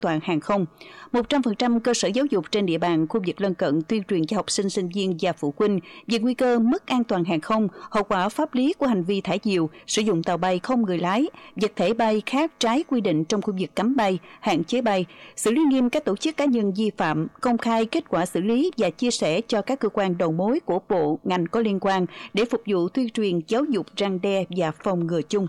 toàn hàng không. 100% cơ sở giáo dục trên địa bàn khu vực lân cận tuyên truyền cho học sinh, sinh viên và phụ huynh về nguy cơ mất an toàn hàng không, hậu quả pháp lý của hành vi thả diều, sử dụng tàu bay không người lái, vật thể bay khác trái quy định trong khu vực cấm bay, hạn chế bay, xử lý nghiêm các tổ chức cá nhân vi phạm, công khai kết quả xử lý và chia sẻ cho các cơ quan đầu mối của bộ, ngành có liên quan để phục vụ tuyên truyền giáo dục, răn đe và phòng ngừa chung.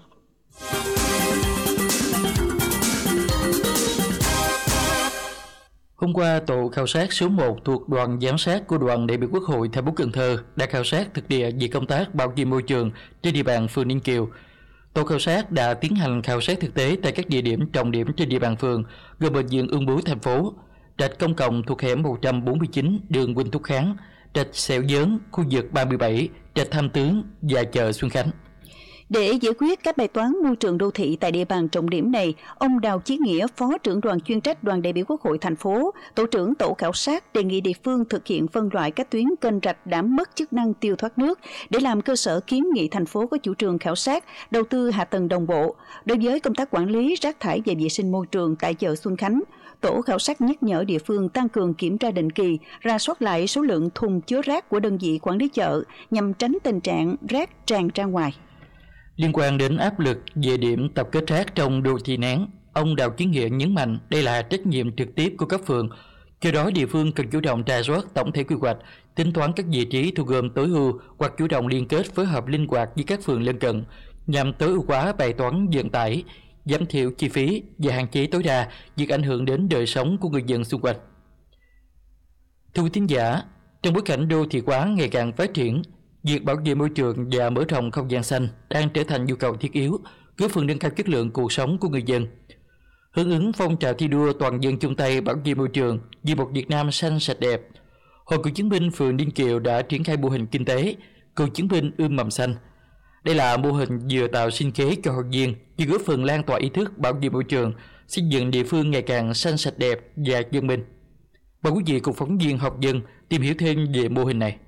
Hôm qua, tổ khảo sát số 1 thuộc đoàn giám sát của đoàn đại biểu Quốc hội thành phố Cần Thơ đã khảo sát thực địa về công tác bảo vệ môi trường trên địa bàn phường Ninh Kiều. Tổ khảo sát đã tiến hành khảo sát thực tế tại các địa điểm trọng điểm trên địa bàn phường, gồm bệnh viện Ung Bướu thành phố, rạch công cộng thuộc hẻm 149 đường Huỳnh Thúc Kháng, rạch Sẹo Dớn, khu vực 37, rạch Tham Tướng và chợ Xuân Khánh. Để giải quyết các bài toán môi trường đô thị tại địa bàn trọng điểm này, ông Đào Chí Nghĩa, Phó trưởng đoàn chuyên trách đoàn đại biểu Quốc hội thành phố, tổ trưởng tổ khảo sát đề nghị địa phương thực hiện phân loại các tuyến kênh rạch đã mất chức năng tiêu thoát nước để làm cơ sở kiến nghị thành phố có chủ trương khảo sát, đầu tư hạ tầng đồng bộ. Đối với công tác quản lý rác thải và vệ sinh môi trường tại chợ Xuân Khánh, tổ khảo sát nhắc nhở địa phương tăng cường kiểm tra định kỳ, rà soát lại số lượng thùng chứa rác của đơn vị quản lý chợ nhằm tránh tình trạng rác tràn ra ngoài. Liên quan đến áp lực về điểm tập kết rác trong đô thị nén, ông Đào Chí Nghĩa nhấn mạnh đây là trách nhiệm trực tiếp của các phường. Do đó, địa phương cần chủ động rà soát tổng thể quy hoạch, tính toán các vị trí thu gom tối ưu hoặc chủ động liên kết phối hợp linh hoạt với các phường lân cận nhằm tối ưu hóa bài toán vận tải, giảm thiểu chi phí và hạn chế tối đa việc ảnh hưởng đến đời sống của người dân xung quanh. Thưa quý thính giả, trong bối cảnh đô thị hóa ngày càng phát triển, việc bảo vệ môi trường và mở rộng không gian xanh đang trở thành nhu cầu thiết yếu, góp phần nâng cao chất lượng cuộc sống của người dân. Hưởng ứng phong trào thi đua toàn dân chung tay bảo vệ môi trường vì một Việt Nam xanh sạch đẹp, Hội Cựu chiến binh phường Ninh Kiều đã triển khai mô hình kinh tế Cựu chiến binh ươm mầm xanh. Đây là mô hình vừa tạo sinh kế cho hội viên, vừa góp phần lan tỏa ý thức bảo vệ môi trường, xây dựng địa phương ngày càng xanh sạch đẹp và văn minh. Mời quý vị cùng phóng viên Học Dân tìm hiểu thêm về mô hình này.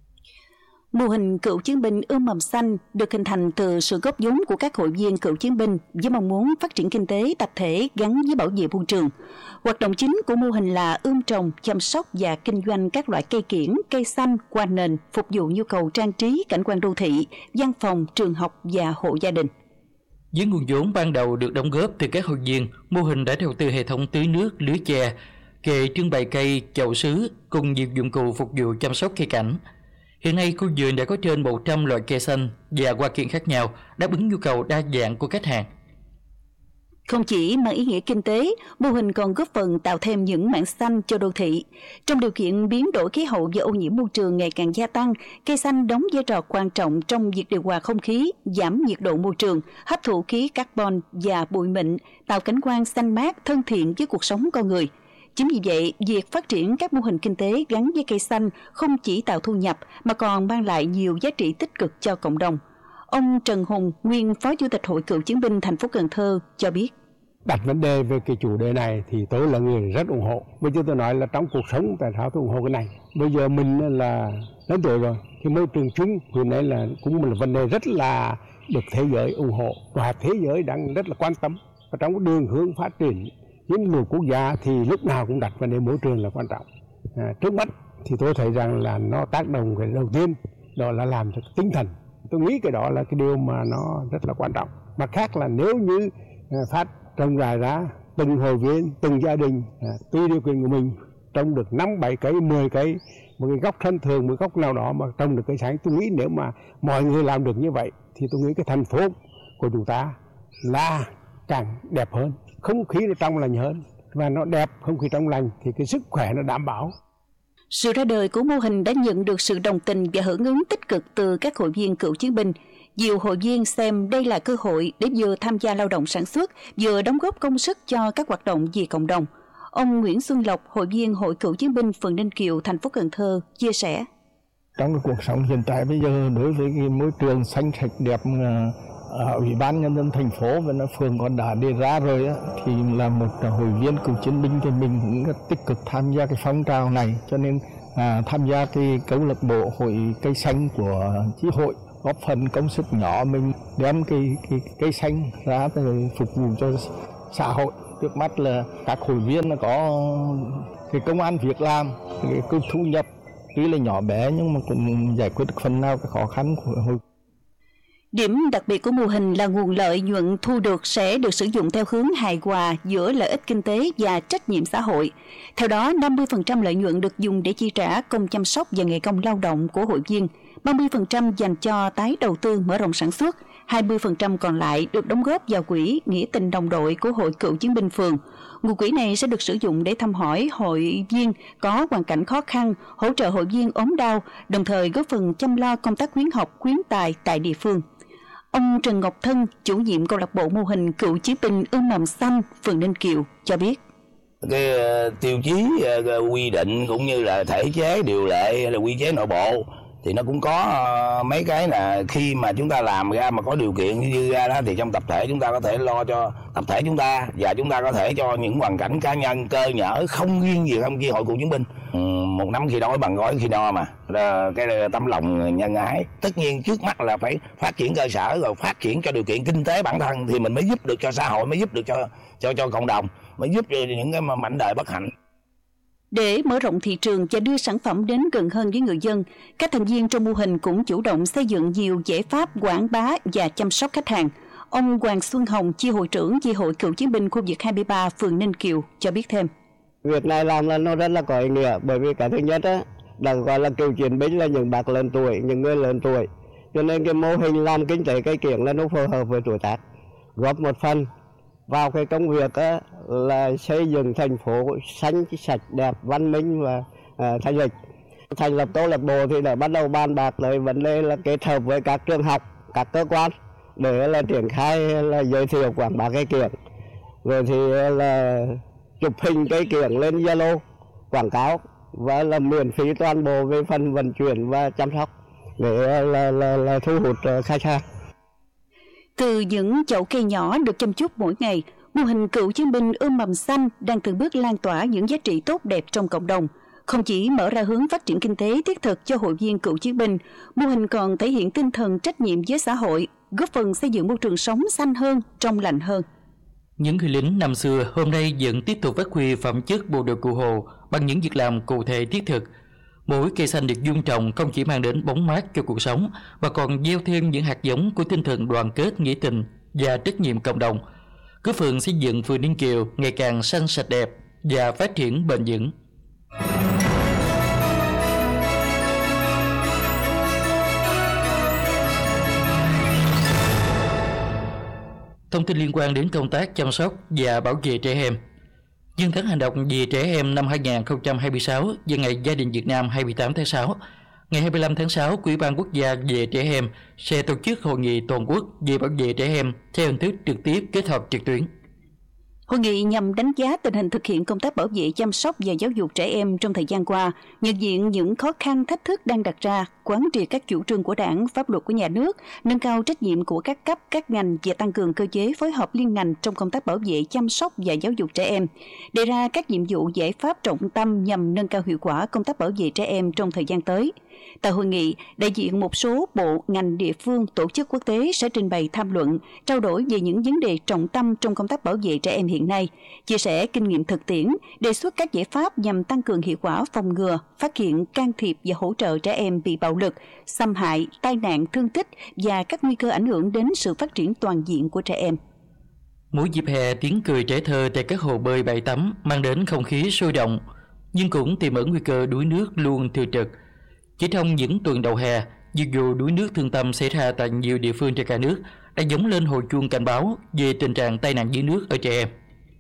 Mô hình cựu chiến binh ươm mầm xanh được hình thành từ sự góp vốn của các hội viên cựu chiến binh với mong muốn phát triển kinh tế tập thể gắn với bảo vệ môi trường. Hoạt động chính của mô hình là ươm trồng, chăm sóc và kinh doanh các loại cây kiểng, cây xanh, hoa nền, phục vụ nhu cầu trang trí, cảnh quan đô thị, văn phòng, trường học và hộ gia đình. Với nguồn vốn ban đầu được đóng góp từ các hội viên, mô hình đã đầu tư hệ thống tưới nước, lưới chè, kệ trưng bày cây, chậu sứ cùng nhiều dụng cụ phục vụ chăm sóc cây cảnh. Hiện nay, khu vườn đã có trên 100 loại cây xanh và hoa kiểng khác nhau, đáp ứng nhu cầu đa dạng của khách hàng. Không chỉ mang ý nghĩa kinh tế, mô hình còn góp phần tạo thêm những mảng xanh cho đô thị. Trong điều kiện biến đổi khí hậu và ô nhiễm môi trường ngày càng gia tăng, cây xanh đóng vai trò quan trọng trong việc điều hòa không khí, giảm nhiệt độ môi trường, hấp thụ khí carbon và bụi mịn, tạo cảnh quan xanh mát, thân thiện với cuộc sống con người. Chính vì vậy, việc phát triển các mô hình kinh tế gắn với cây xanh không chỉ tạo thu nhập mà còn mang lại nhiều giá trị tích cực cho cộng đồng. Ông Trần Hùng, nguyên Phó Chủ tịch Hội Cựu chiến binh thành phố Cần Thơ cho biết. Đặt vấn đề về cái chủ đề này thì tôi là người rất ủng hộ. Bây giờ tôi nói là trong cuộc sống tại sao tôi ủng hộ cái này. Bây giờ mình là lớn tuổi rồi, thì môi trường chung hiện nay là cũng là vấn đề rất là được thế giới ủng hộ và thế giới đang rất là quan tâm. Và trong cái đường hướng phát triển những người quốc gia thì lúc nào cũng đặt vấn đề môi trường là quan trọng. Trước mắt thì tôi thấy rằng là nó tác động cái đầu tiên đó là làm cho tinh thần. Tôi nghĩ cái đó là cái điều mà nó rất là quan trọng. Mặt khác là nếu như phát trồng rải ra từng hội viên, từng gia đình tùy điều kiện của mình trồng được 5, 7 cây, 10 cây, một cái góc thân thường, một góc nào đó mà trồng được cây xanh, tôi nghĩ nếu mà mọi người làm được như vậy thì tôi nghĩ cái thành phố của chúng ta là càng đẹp hơn, không khí nó trong lành hơn và nó đẹp, không khí trong lành thì cái sức khỏe nó đảm bảo. Sự ra đời của mô hình đã nhận được sự đồng tình và hưởng ứng tích cực từ các hội viên cựu chiến binh. Nhiều hội viên xem đây là cơ hội để vừa tham gia lao động sản xuất, vừa đóng góp công sức cho các hoạt động vì cộng đồng. Ông Nguyễn Xuân Lộc, hội viên Hội Cựu chiến binh phường Ninh Kiều, thành phố Cần Thơ chia sẻ. Trong cuộc sống hiện tại bây giờ đối với cái môi trường xanh sạch đẹp Ủy ban Nhân dân thành phố và phường còn đã đề ra rồi thì là một hội viên cựu chiến binh thì mình cũng rất tích cực tham gia cái phong trào này, cho nên tham gia cái câu lạc bộ hội cây xanh của chi hội, góp phần công sức nhỏ mình đem cái cây xanh ra để phục vụ cho xã hội, trước mắt là các hội viên có cái công ăn việc làm, cái thu nhập tuy là nhỏ bé nhưng mà cũng giải quyết được phần nào cái khó khăn của hội. Điểm đặc biệt của mô hình là nguồn lợi nhuận thu được sẽ được sử dụng theo hướng hài hòa giữa lợi ích kinh tế và trách nhiệm xã hội. Theo đó, 50% lợi nhuận được dùng để chi trả công chăm sóc và ngày công lao động của hội viên, 30% dành cho tái đầu tư mở rộng sản xuất, 20% còn lại được đóng góp vào quỹ nghĩa tình đồng đội của Hội Cựu chiến binh phường. Nguồn quỹ này sẽ được sử dụng để thăm hỏi hội viên có hoàn cảnh khó khăn, hỗ trợ hội viên ốm đau, đồng thời góp phần chăm lo công tác khuyến học, khuyến tài tại địa phương. Ông Trần Ngọc Thân, chủ nhiệm câu lạc bộ mô hình cựu chiến binh ươm mầm xanh phường Ninh Kiều cho biết. Cái tiêu chí quy định cũng như là thể chế điều lệ hay là quy chế nội bộ thì nó cũng có mấy cái là khi mà chúng ta làm ra mà có điều kiện như ra đó thì trong tập thể chúng ta có thể lo cho tập thể chúng ta và chúng ta có thể cho những hoàn cảnh cá nhân cơ nhở không riêng gì không chi hội cựu chiến binh. Một nắm khi đói bằng gói khi no mà cái tấm lòng nhân ái. Tất nhiên trước mắt là phải phát triển cơ sở rồi phát triển cho điều kiện kinh tế bản thân thì mình mới giúp được cho xã hội, mới giúp được cho cộng đồng, mới giúp cho những cái mảnh đời bất hạnh. Để mở rộng thị trường và đưa sản phẩm đến gần hơn với người dân, các thành viên trong mô hình cũng chủ động xây dựng nhiều giải pháp quảng bá và chăm sóc khách hàng. Ông Hoàng Xuân Hồng, chi hội trưởng chi hội cựu chiến binh khu vực 23 phường Ninh Kiều cho biết thêm. Việc này làm là nó rất là có ý nghĩa, bởi vì cái thứ nhất là gọi là cựu chiến binh là những bác lớn tuổi, những người lớn tuổi. Cho nên cái mô hình làm kinh tế cây kiểng là nó phù hợp với tuổi tác, góp một phần vào cái công việc là xây dựng thành phố xanh sạch đẹp văn minh và thanh lịch. Thành lập câu lạc bộ thì đã bắt đầu bàn bạc tới vấn đề là kết hợp với các trường học, các cơ quan để là triển khai là giới thiệu quảng bá cây kiểng, rồi thì là chụp hình cây kiểng lên Zalo quảng cáo và là miễn phí toàn bộ về phần vận chuyển và chăm sóc để là thu hút khách hàng. Từ những chậu cây nhỏ được chăm chút mỗi ngày, mô hình cựu chiến binh ươm mầm xanh đang từng bước lan tỏa những giá trị tốt đẹp trong cộng đồng. Không chỉ mở ra hướng phát triển kinh tế thiết thực cho hội viên cựu chiến binh, mô hình còn thể hiện tinh thần trách nhiệm với xã hội, góp phần xây dựng môi trường sống xanh hơn, trong lành hơn. Những người lính năm xưa hôm nay vẫn tiếp tục phát huy phẩm chất bộ đội Cụ Hồ bằng những việc làm cụ thể thiết thực. Mỗi cây xanh được vun trồng không chỉ mang đến bóng mát cho cuộc sống mà còn gieo thêm những hạt giống của tinh thần đoàn kết, nghĩa tình và trách nhiệm cộng đồng, góp phần xây dựng phường Ninh Kiều ngày càng xanh sạch đẹp và phát triển bền vững. Thông tin liên quan đến công tác chăm sóc và bảo vệ trẻ em. Nhân tháng hành động vì trẻ em năm 2026 và Ngày Gia đình Việt Nam 28 tháng 6, ngày 25 tháng 6, Ủy ban Quốc gia về trẻ em sẽ tổ chức hội nghị toàn quốc về bảo vệ trẻ em theo hình thức trực tiếp kết hợp trực tuyến. Hội nghị nhằm đánh giá tình hình thực hiện công tác bảo vệ, chăm sóc và giáo dục trẻ em trong thời gian qua, nhận diện những khó khăn, thách thức đang đặt ra, quán triệt các chủ trương của Đảng, pháp luật của nhà nước, nâng cao trách nhiệm của các cấp, các ngành và tăng cường cơ chế phối hợp liên ngành trong công tác bảo vệ, chăm sóc và giáo dục trẻ em, đề ra các nhiệm vụ giải pháp trọng tâm nhằm nâng cao hiệu quả công tác bảo vệ trẻ em trong thời gian tới. Tại hội nghị, đại diện một số bộ, ngành, địa phương, tổ chức quốc tế sẽ trình bày tham luận, trao đổi về những vấn đề trọng tâm trong công tác bảo vệ trẻ em hiện nay, chia sẻ kinh nghiệm thực tiễn, đề xuất các giải pháp nhằm tăng cường hiệu quả phòng ngừa, phát hiện, can thiệp và hỗ trợ trẻ em bị bạo lực, xâm hại, tai nạn, thương tích và các nguy cơ ảnh hưởng đến sự phát triển toàn diện của trẻ em. Mỗi dịp hè, tiếng cười trẻ thơ tại các hồ bơi bãi tắm mang đến không khí sôi động, nhưng cũng tiềm ẩn nguy cơ đuối nước luôn thường trực. Chỉ trong những tuần đầu hè, việc vụ đuối nước thương tâm xảy ra tại nhiều địa phương trên cả nước đã gióng lên hồi chuông cảnh báo về tình trạng tai nạn dưới nước ở trẻ em.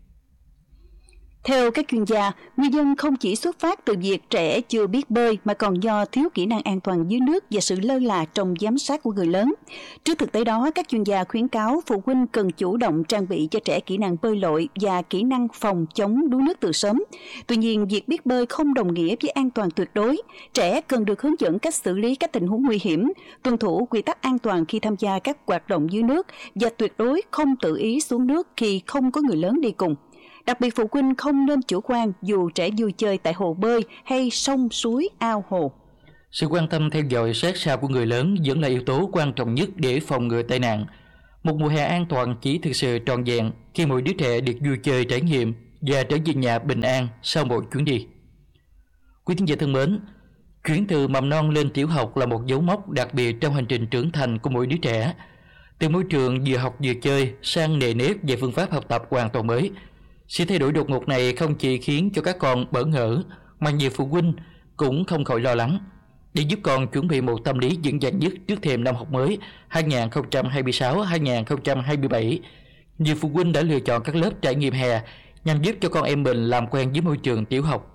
Theo các chuyên gia, nguyên nhân không chỉ xuất phát từ việc trẻ chưa biết bơi mà còn do thiếu kỹ năng an toàn dưới nước và sự lơ là trong giám sát của người lớn. Trước thực tế đó, các chuyên gia khuyến cáo phụ huynh cần chủ động trang bị cho trẻ kỹ năng bơi lội và kỹ năng phòng chống đuối nước từ sớm. Tuy nhiên, việc biết bơi không đồng nghĩa với an toàn tuyệt đối. Trẻ cần được hướng dẫn cách xử lý các tình huống nguy hiểm, tuân thủ quy tắc an toàn khi tham gia các hoạt động dưới nước và tuyệt đối không tự ý xuống nước khi không có người lớn đi cùng. Đặc biệt, phụ huynh không nên chủ quan dù trẻ vui chơi tại hồ bơi hay sông, suối, ao hồ. Sự quan tâm theo dõi sát sao của người lớn vẫn là yếu tố quan trọng nhất để phòng ngừa tai nạn. Một mùa hè an toàn chỉ thực sự trọn vẹn khi mỗi đứa trẻ được vui chơi trải nghiệm và trở về nhà bình an sau một chuyến đi. Quý thính giả thân mến, chuyển từ mầm non lên tiểu học là một dấu mốc đặc biệt trong hành trình trưởng thành của mỗi đứa trẻ. Từ môi trường vừa học vừa chơi sang nề nếp và phương pháp học tập hoàn toàn mới. Sự thay đổi đột ngột này không chỉ khiến cho các con bỡ ngỡ, mà nhiều phụ huynh cũng không khỏi lo lắng. Để giúp con chuẩn bị một tâm lý vững vàng nhất trước thềm năm học mới 2026-2027, nhiều phụ huynh đã lựa chọn các lớp trải nghiệm hè nhằm giúp cho con em mình làm quen với môi trường tiểu học.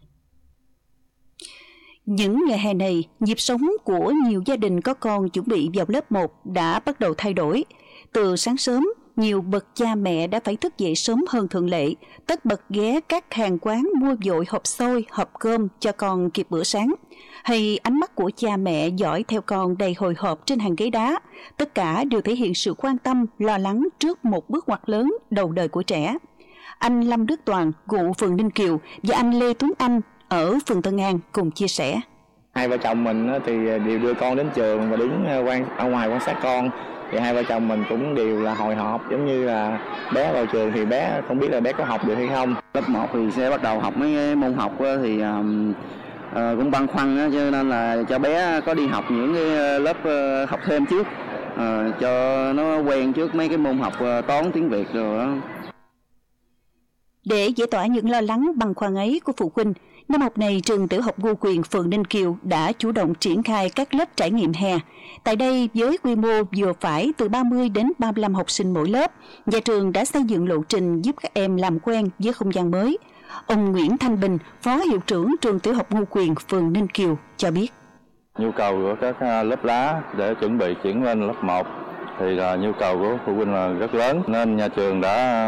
Những ngày hè này, nhịp sống của nhiều gia đình có con chuẩn bị vào lớp 1 đã bắt đầu thay đổi. Từ sáng sớm, nhiều bậc cha mẹ đã phải thức dậy sớm hơn thường lệ, tất bật ghé các hàng quán mua vội hộp xôi, hộp cơm cho con kịp bữa sáng. Hay ánh mắt của cha mẹ dõi theo con đầy hồi hộp trên hàng ghế đá, tất cả đều thể hiện sự quan tâm, lo lắng trước một bước ngoặt lớn đầu đời của trẻ. Anh Lâm Đức Toàn, ngụ phường Ninh Kiều và anh Lê Tuấn Anh ở phường Tân An cùng chia sẻ. Hai vợ chồng mình thì đều đưa con đến trường và đứng ở ngoài quan sát con. Thì hai vợ chồng mình cũng đều là hồi hộp, giống như là bé vào trường thì bé không biết là bé có học được hay không. Lớp 1 thì sẽ bắt đầu học mấy cái môn học thì cũng băn khoăn, cho nên là cho bé có đi học những cái lớp học thêm trước, cho nó quen trước mấy cái môn học toán, tiếng Việt rồi đó. Để giải tỏa những lo lắng băn khoăn ấy của phụ huynh, năm học này trường tiểu học Ngô Quyền, phường Ninh Kiều đã chủ động triển khai các lớp trải nghiệm hè. Tại đây, với quy mô vừa phải từ 30 đến 35 học sinh mỗi lớp, nhà trường đã xây dựng lộ trình giúp các em làm quen với không gian mới. Ông Nguyễn Thanh Bình, Phó Hiệu trưởng trường tiểu học Ngô Quyền, phường Ninh Kiều cho biết. Nhu cầu của các lớp lá để chuẩn bị chuyển lên lớp 1 thì là nhu cầu của phụ huynh là rất lớn, nên nhà trường đã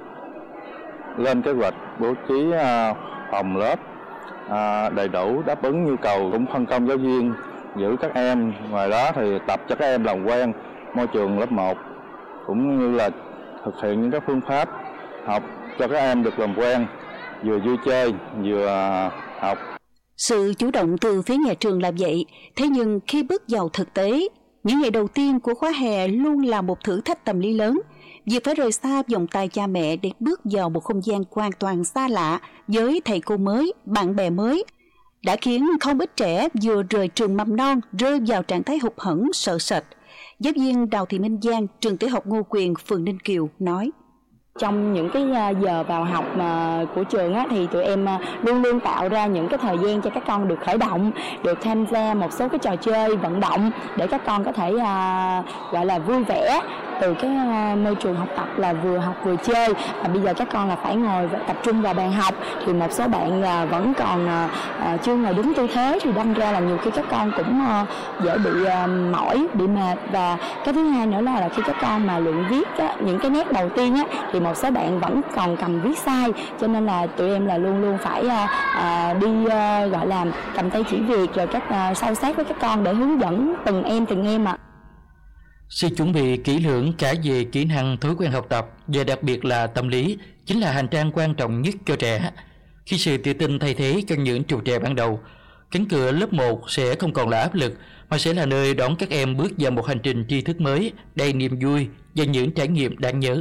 lên kế hoạch bố trí phòng lớp đầy đủ đáp ứng nhu cầu, cũng phân công giáo viên giữ các em. Ngoài đó thì tập cho các em làm quen môi trường lớp 1, cũng như là thực hiện những các phương pháp học cho các em được làm quen, vừa vui chơi vừa học. Sự chủ động từ phía nhà trường là vậy, thế nhưng khi bước vào thực tế, những ngày đầu tiên của khóa hè luôn là một thử thách tâm lý lớn. Việc phải rời xa vòng tay cha mẹ để bước vào một không gian hoàn toàn xa lạ với thầy cô mới, bạn bè mới đã khiến không ít trẻ vừa rời trường mầm non rơi vào trạng thái hụt hẫng, sợ sệt. Giáo viên Đào Thị Minh Giang, trường tiểu học Ngô Quyền, phường Ninh Kiều nói. Trong những cái giờ vào học của trường thì tụi em luôn luôn tạo ra những cái thời gian cho các con được khởi động, được tham gia một số cái trò chơi vận động để các con có thể gọi là vui vẻ từ cái môi trường học tập là vừa học vừa chơi. Và bây giờ các con là phải ngồi tập trung vào bàn học, thì một số bạn vẫn còn chưa ngồi đúng tư thế, thì đâm ra là nhiều khi các con cũng dễ bị mỏi, bị mệt. Và cái thứ hai nữa là khi các con mà luyện viết những cái nét đầu tiên thì một số bạn vẫn còn cầm viết sai, cho nên là tụi em là luôn luôn phải đi gọi là cầm tay chỉ việc, rồi sâu sát với các con để hướng dẫn từng em ạ. Sự chuẩn bị kỹ lưỡng cả về kỹ năng, thói quen học tập và đặc biệt là tâm lý chính là hành trang quan trọng nhất cho trẻ. Khi sự tự tin thay thế cho những trù trè ban đầu, cánh cửa lớp 1 sẽ không còn là áp lực, mà sẽ là nơi đón các em bước vào một hành trình tri thức mới, đầy niềm vui và những trải nghiệm đáng nhớ.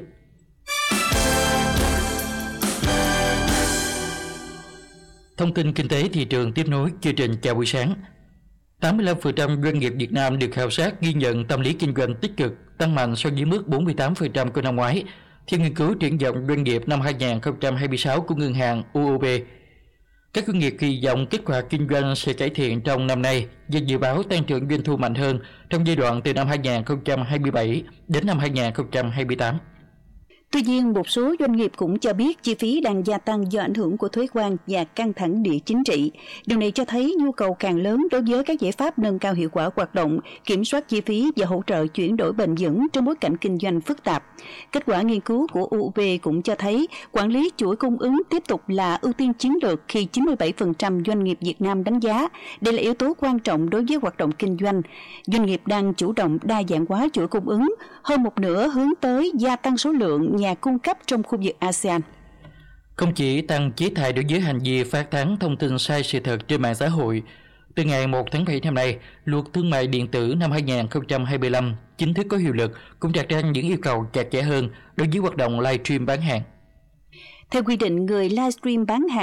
Thông tin kinh tế thị trường tiếp nối chương trình chào buổi sáng. 85% doanh nghiệp Việt Nam được khảo sát ghi nhận tâm lý kinh doanh tích cực, tăng mạnh so với mức 48% của năm ngoái, theo nghiên cứu triển vọng doanh nghiệp năm 2026 của ngân hàng UOB. Các doanh nghiệp kỳ vọng kết quả kinh doanh sẽ cải thiện trong năm nay và dự báo tăng trưởng doanh thu mạnh hơn trong giai đoạn từ năm 2027 đến năm 2028. Tuy nhiên, một số doanh nghiệp cũng cho biết chi phí đang gia tăng do ảnh hưởng của thuế quan và căng thẳng địa chính trị. Điều này cho thấy nhu cầu càng lớn đối với các giải pháp nâng cao hiệu quả hoạt động, kiểm soát chi phí và hỗ trợ chuyển đổi bền vững trong bối cảnh kinh doanh phức tạp. Kết quả nghiên cứu của UOB cũng cho thấy quản lý chuỗi cung ứng tiếp tục là ưu tiên chiến lược khi 97% doanh nghiệp Việt Nam đánh giá đây là yếu tố quan trọng đối với hoạt động kinh doanh. Doanh nghiệp đang chủ động đa dạng hóa chuỗi cung ứng, hơn một nửa hướng tới gia tăng số lượng nhà cung cấp trong khu vực ASEAN. Không chỉ tăng chế tài đối với hành vi phát tán thông tin sai sự thật trên mạng xã hội, Từ ngày 1 tháng 7 năm nay, Luật Thương mại điện tử năm 2025 chính thức có hiệu lực, cũng đặt ra những yêu cầu chặt chẽ hơn đối với hoạt động livestream bán hàng. Theo quy định, người livestream bán hàng